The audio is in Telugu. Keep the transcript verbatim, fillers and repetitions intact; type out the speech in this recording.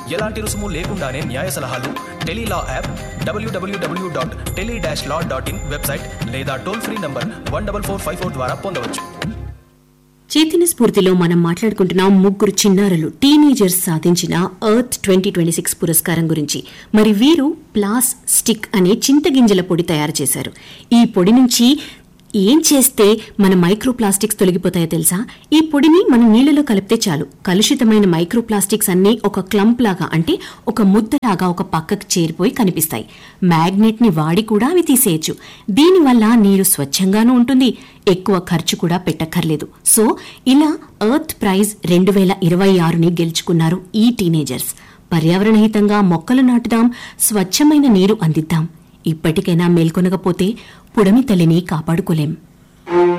ఎలాంటి రుసుము లేకుండానే న్యాయ సలహాలు Tele-Law app, WWW dot tele dash law dot in website లేదా toll free number one double four five four ద్వారా పొందవచ్చు. చైతన్య స్ఫూర్తిలో మనం మాట్లాడుకుంటున్నాం ముగ్గురు చిన్నారులు టీనేజర్స్ సాధించిన ఎర్త్ ట్వంటీ ట్వంటీ సిక్స్ పురస్కారం గురించి. మరి వీరు ప్లాస్ స్టిక్ అనే చింతగింజల పొడి తయారు చేశారు. ఈ పొడి నుంచి ఏం చేస్తే మన మైక్రోప్లాస్టిక్స్ తొలగిపోతాయో తెలుసా? ఈ పొడిని మనం నీళ్లలో కలిపితే చాలు, కలుషితమైన మైక్రోప్లాస్టిక్స్ అన్నీ ఒక క్లంప్ లాగా, అంటే ఒక ముద్దలాగా ఒక పక్కకు చేరిపోయి కనిపిస్తాయి. మ్యాగ్నెట్ ని వాడి కూడా అవి తీసేయచ్చు. దీనివల్ల నీరు స్వచ్ఛంగానూ ఉంటుంది, ఎక్కువ ఖర్చు కూడా పెట్టక్కర్లేదు. సో ఇలా ఎర్త్ ప్రైజ్ రెండు వేల ఇరవై ఆరుని గెలుచుకున్నారు ఈ టీనేజర్స్. పర్యావరణహితంగా మొక్కలు నాటుదాం, స్వచ్ఛమైన నీరు అందిద్దాం. ఇప్పటికైనా మేల్కొనకపోతే పుడమి తల్లిని కాపాడుకోలేం.